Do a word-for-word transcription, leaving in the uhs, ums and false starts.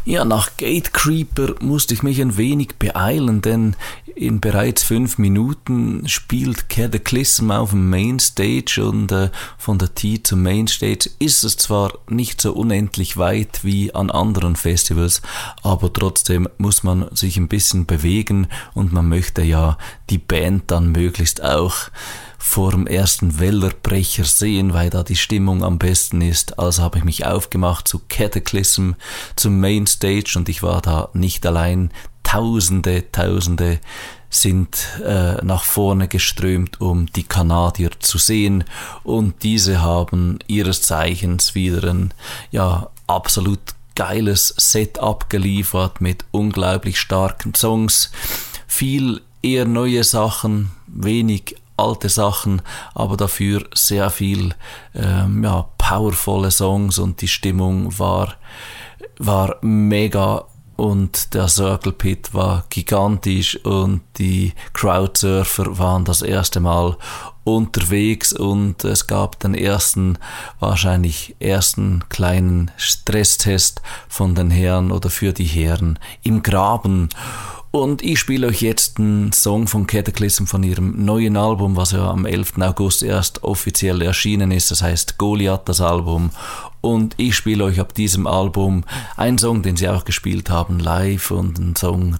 Ja, nach Gatecreeper musste ich mich ein wenig beeilen, denn in bereits fünf Minuten spielt Cataclysm auf dem Mainstage und äh, von der T zum Mainstage ist es zwar nicht so unendlich weit wie an anderen Festivals, aber trotzdem muss man sich ein bisschen bewegen und man möchte ja die Band dann möglichst auch vor dem ersten Wellerbrecher sehen, weil da die Stimmung am besten ist. Also habe ich mich aufgemacht zu Cataclysm, zum Mainstage und ich war da nicht allein. Tausende, Tausende sind äh, nach vorne geströmt, um die Kanadier zu sehen und diese haben ihres Zeichens wieder ein ja, absolut geiles Set abgeliefert mit unglaublich starken Songs, viel eher neue Sachen, wenig alte Sachen, aber dafür sehr viel ähm, ja, powervolle Songs und die Stimmung war, war mega und der Circle Pit war gigantisch und die Crowdsurfer waren das erste Mal unterwegs und es gab den ersten, wahrscheinlich ersten kleinen Stresstest von den Herren oder für die Herren im Graben. Und ich spiele euch jetzt einen Song von Cataclysm von ihrem neuen Album, was ja am elften August erst offiziell erschienen ist. Das heißt Goliath, das Album. Und ich spiele euch ab diesem Album einen Song, den sie auch gespielt haben live und einen Song,